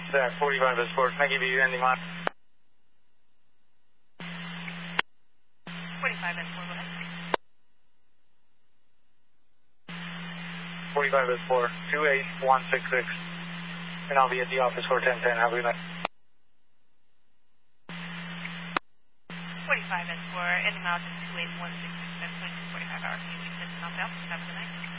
45 is 4. Can I give you your ending line? 45 is 4, go ahead. 45 is 4, 28166. And I'll be at the office for 1010. Have a good night. 45 is 4, ending mileage is 28166. That's 45 hours. Can you keep this knocked out? Have a good night.